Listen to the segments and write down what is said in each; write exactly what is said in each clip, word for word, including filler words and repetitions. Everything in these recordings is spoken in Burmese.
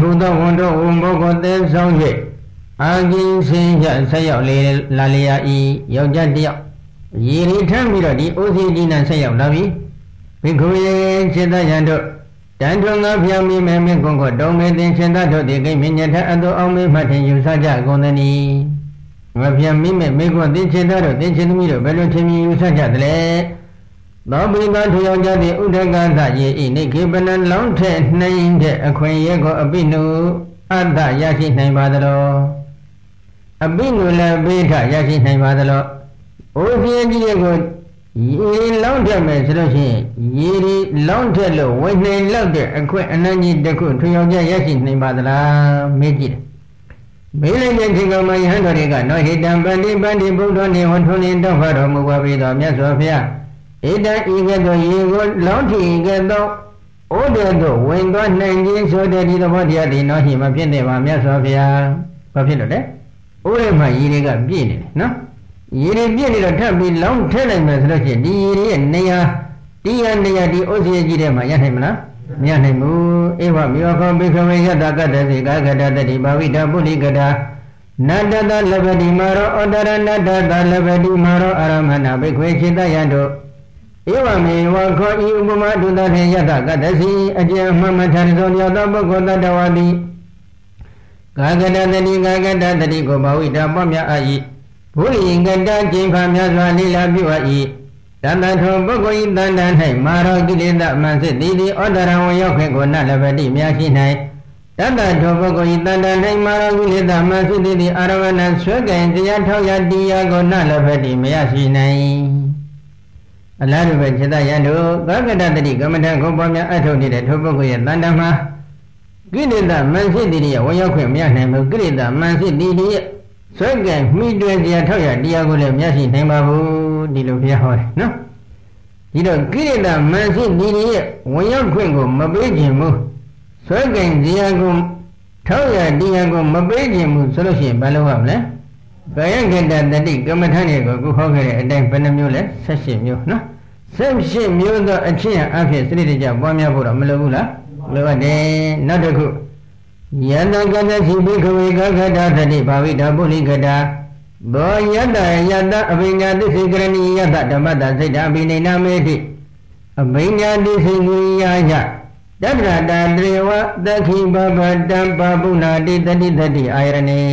ထိုသောဝန်တော်ဝန်ဘောကိုသဲဆောင်၍အာကင်းစင်ရဆက်ရောက်လေလာလျာဤယောက်ျားတယောက်ရေရီထမ်းပြီးတော့ဒီအိုးစီကြီးနဲ့ဆက်ရောက်လာပြီဘိက္ခုယေစေတယံတို့တန်ထွန်ငါဖျားမိမဲမင်းကွန်ကိုတုံးမေသင်ရှင်သာတို့ဒီကိမင်းညထအတော်အောင်မေမှတ်ထင်ယူဆကြကုန်သနီငါဖျားမိမဲမေကွန်သင်ရှင်သာတို့သင်ရှင်သမီးတို့ဘယ်လိုထင်မြင်ယူဆကြသလဲသောပိသထယောက်ျားသည်ဥဒကသယေဤနေခေပနလောင်းထဲနှိမ့်တဲ့အခွင့်ရဲကိုအပိနုအတ္တရရှိနိုင်ပါသလောအပိနုလည်းပိဋကရရှိနိုင်ပါသလောအိုးကြီးကြီးကိုရေလောင်းထက်မယ်ဆိုလို့ရှိရင်ရေဒီလောင်းထက်လို့ဝိနေလောက်တဲ့အခွင့်အနံ့ကြီးတစ်ခုထယောက်ျားရရှိနိုင်ပါသလားမေးကြည့်တယ်မေးလိုက်တဲ့ချိန်ကမှယဟန်တော်တွေကနောဟိတံပန္တိပန္တိဗုဒ္ဓနေဝထွန်းလင်းတော့ဖတော်မူပါပြီတော်မြတ်စွာဘုရားဣတံဤကဲ့သို့ရေကိုလောင်းထီကဲ့သို့ဩဒေတို့ဝင်သွားနိုင်ခြင်းဆိုတဲ့ဒီသဘောတရားဒီနောဟိမဖြစ်နေပါမြတ်စွာဘုရားဘာဖြစ်လို့လဲဩရေမှာရေတွေကပြည့်နေတယ်နော်ရေတွေပြည့်နေတော့ထပ်ပြီးလောင်းထည့်လိုက်မယ်ဆိုလို့ရှိရင်ဒီရေတွေရဲ့နေရာဒီရနေရာဒီဩဇေကြီးထဲမှာရနိုင်မလားမရနိုင်ဘူးဧဝမေယောခောဘိခဝေယတကတ္တစေကာကတတတိဘာဝိတပုလိကတာနတ္တတလဘတိမာရောဩတရနတ္တတလဘတိမာရောအာရမဏဘိခွေခြေတယံတို့ဧဝမေဝခောဤဥပမာတုတထေယတကတ္တစီအကျဉ်မှမထရသောယောသောပုဂ္ဂိုလ်တတ္တဝါတိကာကတတတိကာကတတတိကိုဘာဝိတပွားများအာ၏ဘုရိကတကျင့်ဖာများစွာလိလာပြုအပ်၏တတ္တထောပုဂ္ဂိုလ်ဤတန်တန်၌မာရောကိလေသာမန်စစ်တိတိဩတရံဝရောက်ခေကိုနလဘတိများရှိ၌တတ္တထောပုဂ္ဂိုလ်ဤတန်တန်၌မာရောကိလေသာမန်စစ်တိတိအာရဝဏဆွဲကံတရားထောက်ရတရားကိုနလဘတိမရရှိနိုင်အလားတူပဲจิตယံတို့ကာကတတတိကမ္မထကိုပေါ်များအထုတ်နေတဲ့ထိုပုဂ္ဂိုလ်ရဲ့တန်တန်မှာကိလေသာမန်စစ်တိတိရဲ့ဝရောက်ခေမရနိုင်ဘူးကိလေသာမန်စစ်တိတိရဲ့ဆွဲကံမိတွင်တရားထောက်ရတရားကိုလည်းမျက်ရှိနိုင်ပါဘူးဒီလိုဘုရားဟောတယ်နော်ဒီတော့ကိရိတာမန်စိဒီရဲ့ဝင်ရောက်ခွင့်ကိုမပေးခြင်းဘူးဆွဲကံတရားကိုထောက်ရတရားကိုမပေးခြင်းဘူးဆိုလို့ရှိရင်ဘာလုပ်ရမလဲကာယကတ္တတတိကမ္မထန်တွေကိုခုဟောခဲ့တဲ့အတိုင်းဘယ်နှမျိုးလဲ၁၈မျိုးနော်၁၈မျိုးသောအချင်းအဖြစ်စရိတ္တကြပွားများဖို့တော့မလိုဘူးလားလိုပါတယ်နောက်တစ်ခုယတကတစီဘိခဝေကခတသတိဘာဝိတပုလိကတာဘောယတယတအဘိညာတိစိကရဏီယတဓမ္မတစိတ်တအဘိနိနာမေတိအဘိညာတိစိဝိယာယတတ္တရတတေဝသခိဘဘတံပပုဏ္ဏတိတတိတတိအာယရဏေ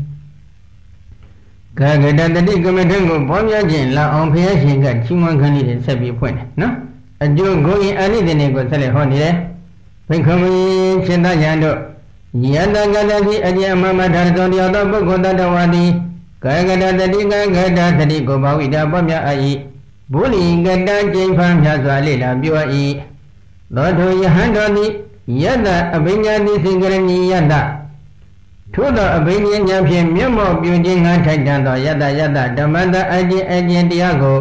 ကာကတတတိကမ္မထံကိုပေါ်များခြင်းလာအောင်ဖျက်ရှင်ကချီးမွမ်းခန်းလေးတွေဆက်ပြီးဖွင့်တယ်နော်အကျိုးကိုရင်အနိဒေနေကိုဆက်လက်ဟောနေတယ်ဘိက္ခဝေရှင်သယံတို့ယတကတတိအကျမမထာသောတရားသောပုဂ္ဂိုလ်တတ္တဝါသည်ကာကတတတိကာကတသတိကိုဘာဝိတပွားများအ၏ဘုလိကတကျိန်ဖန်များစွာလေ့လာပြုအပ်၏သောထိုယဟန်တော်သည်ယတအဘိညာတိစိကရဏီယတထို့သောအဘိညာဉာဏ်ဖြင့်မျက်မှောက်ပြုခြင်းငါထိုက်တန်သောယတယတဓမ္မတအကျင့်အကျင့်တရားကို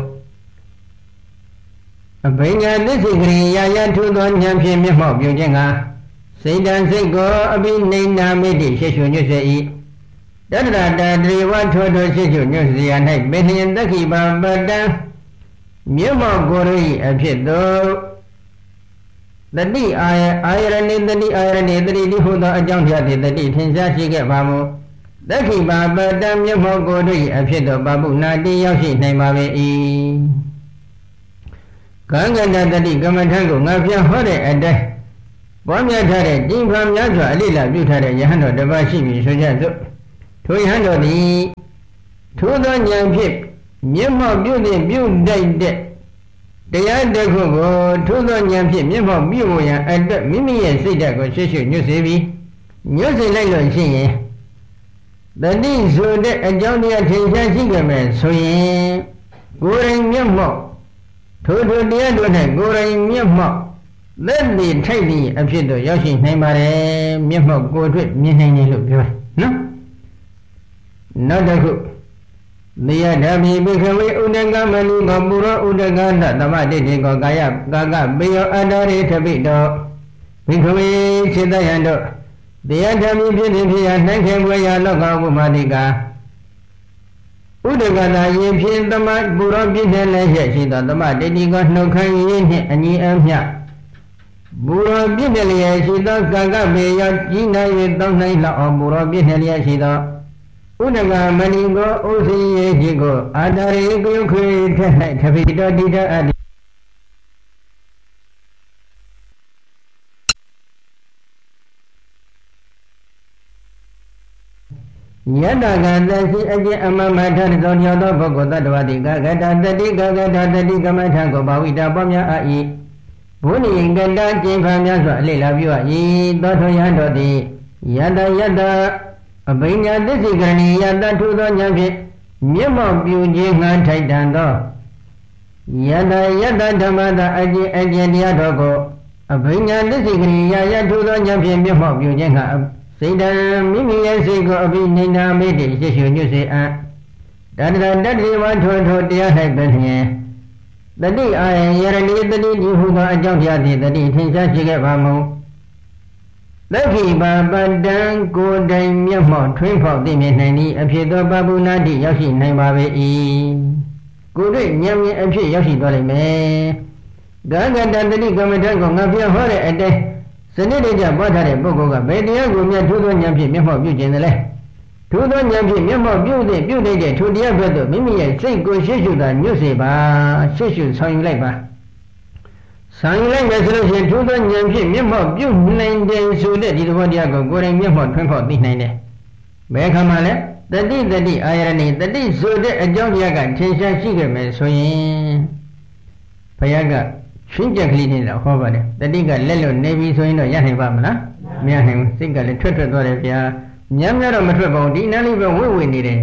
အဘိညာတိစိကရိယာယထို့သောဉာဏ်ဖြင့်မျက်မှောက်ပြုခြင်းငါစိတ်တံစိတ်ကိုအဘိနိနာမိတိရှေရှုညွတ်စေ၏တတ္တရတတေဝထိုထိုရှေရှုညွတ်စေရ၌ပင်လျင်တက္ခိပပတံမြေမောကိုရိအဖြစ်သောတတိအာယအာယရဏိတတိအာယရဏိတတိဒီဟုသောအကြောင်းတရားသည်တတိထင်ရှားရှိခဲ့ပါမူတက္ခိပပတံမြေမောကိုရိအဖြစ်သောပပုနာတိရောက်ရှိနိုင်ပါပေ၏ကာကတတတိကမ္မထံကိုငါပြန်ဟောတဲ့အတိုင်းပွားများထားတဲ့ကျင့်ဖန်များစွာအလိလာပြုထားတဲ့ယဟန်တော်တစ်ပါးရှိပြီဆိုကြစို့ထိုယဟန်တော်သည်ထိုသောဉာဏ်ဖြင့်မျက်မှောက်ပြုသည့်ပြုတိုက်တဲ့တရားတစ်ခုကိုထိုသောဉာဏ်ဖြင့်မျက်မှောက်ပြုရန်အတွက်မိမိရဲ့စိတ်ဓာတ်ကိုရှေ့ရှုညွှတ်စေပြီးညွှတ်စေလိုက်လို့ရှိရင်တတိဆိုတဲ့အကြောင်းတရားထင်ရှားရှိကြမယ်ဆိုရင်ကိုယ်ရင်မျက်မှောက်ထိုထိုတရားတို့၌ကိုယ်ရင်မျက်မှောက်သက်တည်ထိုက်သည့်အဖြစ်သို့ရောက်ရှိနိုင်ပါတယ်မျက်မှောက်ကိုယ်တွေ့မြင်နိုင်တယ်လို့ပြောတယ်နော်နောက်တစ်ခုနေယဓမ္မိဘိခဝေဥဒကမဏိကောပုရောဥဒကနသမတိတိကောကာယကာကပေယောအတ္တရိထပိတောဘိခဝေစေတယံတို့တရားဓမ္မိဖြစ်ဖြစ်ဖြစ်ရနိုင်ခေဘွေရလောကဝုမာတိကာဥဒကနာယင်ဖြင့်သမပုရောပြည့်နေလည်းရရှိသောသမတိတိကောနှုတ်ခမ်းရင်းနှင့်အညီအမျှဘူရောပြည့်တယ်လျက်ရှိသောကာကပေယောကြီးနိုင်၍တောင်းနိုင်လောက်အောင်ဘူရောပြည့်တယ်လျက်ရှိသောဥဒကမဏိကိုဥစီယေရှိကိုအာတရိကုယခွေထက်၌ထပိတောတိတအတ္တိယတကသစီအကျင့်အမမထသောကြောင့်သောပုဂ္ဂိုလ်တ attva တိကကတတတိကကတတတိကမထကိုဘာဝိတာပွားများအ၏ဘုနိကတကျင့်ဖန်များစွာအလေလာပြုအပ်၏သောထောယံတော်သည်ယတယတအဘိညာသစ္စိကရဏီယတထုသောဉာဏ်ဖြင့်မျက်မှောက်ပြုခြင်းငှားထိုက်တန်သောယတယတဓမ္မတာအကျင့်အကျင့်တရားတော်ကိုအဘိညာသစ္စိကရဏီယယထုသောဉာဏ်ဖြင့်မျက်မှောက်ပြုခြင်းငှားစိတ်တံမိမိရဲ့စိတ်ကိုအဘိနိနာမေတ္တိရှိရှိညွတ်စေအပ်တတရတတ္တိဝထောထောတရား၌ပဲလျင်တတိအာယယရဏီတတိဒီဟုသောအကြောင်းတရားသည်တတိထင်ရှားရှိခဲ့ပါမူသက္ခိပါပတ္တံကိုယ်တိုင်မျက်မှောက်ထွင်းဖောက်သိမြင်နိုင်သည့်အဖြစ်သောပပုနာတိရောက်ရှိနိုင်ပါပေ၏ကိုယ်တွေ့ဉာဏ်မြင်အဖြစ်ရောက်ရှိသွားလိမ့်မယ်ဂဂတတတိကမ္မထကိုငါပြောဟောတဲ့အတိုင်းစနစ်တကျပွားထားတဲ့ပုဂ္ဂိုလ်ကဘယ်တရားကိုမြတ်ထိုးသောဉာဏ်ဖြင့်မျက်မှောက်ပြုခြင်းလဲထိုးသောဉာဏ်ဖြင့်မျက်မှောက်ပြုတဲ့ပြုတဲ့ထိုတရားဘက်သို့မိမိရဲ့စိတ်ကိုရှေ့ရှုတာညွတ်စေပါရှေ့ရှုဆောင်ယူလိုက်ပါဆောင်ယူလိုက်မယ်ဆိုလို့ရှိရင်ထိုးသောဉာဏ်ဖြင့်မျက်မှောက်ပြုနိုင်တယ်ဆိုတဲ့ဒီသဘောတရားကိုကိုယ်တိုင်မျက်မှောက်ထွန်းဖောက်သိနိုင်တယ်ဘယ်ခါမှလဲတတိတတိအာယရဏိတတိဆိုတဲ့အကြောင်းတရားကထင်ရှားရှိခဲ့မယ်ဆိုရင်ဘုရားကရှင်းကြက်ကလေးနဲ့တော့ဟောပါတယ်တတိကလက်လွတ်နေပြီဆိုရင်တော့ရနိုင်ပါမလားမရနိုင်ဘူးစိတ်ကလည်းထွက်ထွက်သွားတယ်ဗျာညံ့ညံ့တော့မထွက်ပါဘူးဒီနားလေးပဲဝိဝိနေတယ်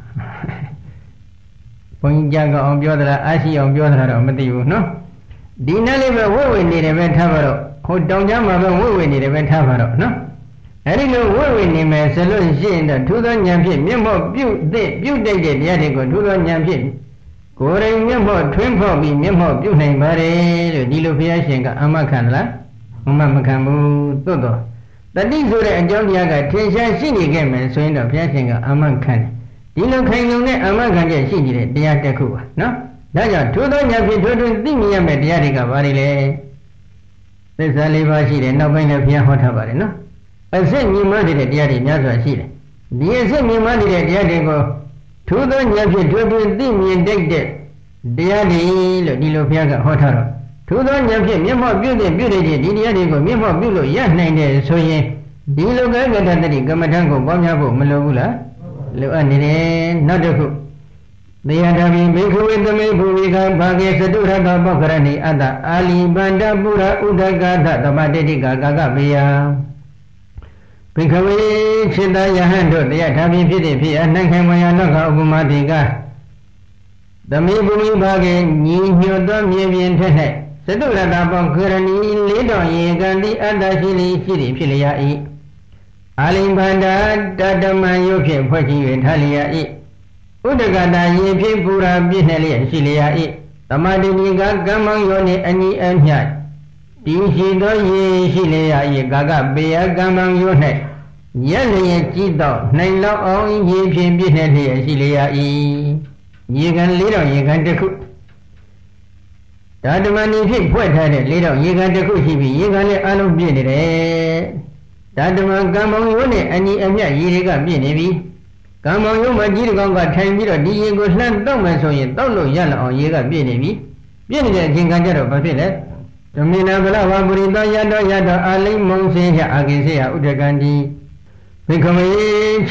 ဘုန်းကြီးကြကအောင်ပြောသလားအားရှိအောင်ပြောသလားတော့မသိဘူးနော်ဒီနားလေးပဲဝိဝိနေတယ်ပဲထားပါတော့ဟိုတောင်ကြားမှာပဲဝိဝိနေတယ်ပဲထားပါတော့နော်အဲ့ဒီလိုဝိဝိနေမယ်ဆိုလို့ရှိရင်တော့ထူးသောဉာဏ်ဖြင့်မျက်မှောက်ပြုသည့်ပြုတတ်တဲ့တရားတွေကိုထူးသောဉာဏ်ဖြင့်ကိုယ်တိုင်မျက်မှောက်ထွင်းဖောက်ပြီးမျက်မှောက်ပြုနိုင်ပါတယ်လို့ဒီလိုဘုရားရှင်ကအမခံသလားအမမခံဘူးသို့တော့တတိဆိုတဲ့အကြောင်းတရားကထင်ရှားရှိနေခဲ့မယ်ဆိုရင်တော့ဘုရားရှင်ကအမခံတယ်ဒီလိုခိုင်လုံတဲ့အမခံချက်ရှိနေတဲ့တရားတစ်ခုပါနော်ဒါကြောင့်ထိုသောဉာဏ်ဖြင့်ထိုးထွင်းသိမြင်ရမယ့်တရားတွေကဘာတွေလဲသစ္စာလေးပါးရှိတယ်နောက်ပိုင်းလည်းဘုရားဟောထားပါတယ်နော်အစစ်မြင်မှတဲ့တရားတွေများစွာရှိတယ်ဒီအစစ်မြင်မှတဲ့တရားတွေကိုထိုးသောဉာဏ်ဖြင့်ထိုးထွင်းသိမြင်တတ်တဲ့တရားတွေလို့ဒီလိုဘုရားကဟောထားတော့ထိုးသောဉာဏ်ဖြင့်မျက်မှောက်ပြုတဲ့ပြုတဲ့ဒီတရားတွေကိုမျက်မှောက်ပြုလို့ရနိုင်တယ်ဆိုရင်ဒီလိုကကတတတိကမ္မထံကိုပေါင်းများဖို့မလိုဘူးလားလိုအပ်နေတယ်နောက်တစ်ခုသေယဓမ္မိဘေခဝေသမေဘူဝိကဘာဂေသတုရတပောက္ခရဏိအတ္တအာလီပန္တပုရဥဒကသသမတိတိကကာကပေယဘေခဝေจิตယဟန်တို့တရားဓမ္မိဖြစ်တဲ့ဖြစ်အနှံ့ခံမယနောကဥပမာတိကသမေဘူဝိဘာဂေညီညွတ်သောမြေပြင်ထက်၌သတုရတပောက္ခရဏိလေးတော်ရေကံတိအတ္တရှိလိရှိသည်ဖြစ်လျာ၏အာလီပန္တတတမယုဖြင့်ဖွဲ့ကြည့်၍ထားလျာ၏ဥဒကတာရေဖြင့်ပူရာပြည့်နှက်လျက်ရှိလျာ၏သမတိတိကကမ္မံယောနှင့်အညီအမျှတည်ရှိသောရေရှိလျာ၏ကာကပေယကမ္မံယော၌ရက်လျက်ကြည့်တော့နိုင်လောက်အောင်ရေဖြင့်ပြည့်နှက်လျက်ရှိလျာ၏ရေကန်လေးတော်ရေကန်တစ်ခုဓာတမဏီဖြင့်ဖွဲ့ထားတဲ့လေးတော်ရေကန်တစ်ခုရှိပြီးရေကန်လည်းအလုံးပြည့်နေတယ်ဓာတမကမ္မံယောနှင့်အညီအမျှရေတွေကပြည့်နေပြီကံမောင်ရုံးမကြီးတကောင်ကထိုင်ပြီးတော့ဒီရေကိုလှမ်းတောက်မယ်ဆိုရင်တောက်လို့ရလောက်အောင်ရေကပြည့်နေပြီပြည့်နေတဲ့အချိန်ကကြတော့ဘာဖြစ်လဲဓမေနဗလဝပုရိသယတောယတောအာလိမုံစေယအာကိစေယဥဒကံတိဘိခမေ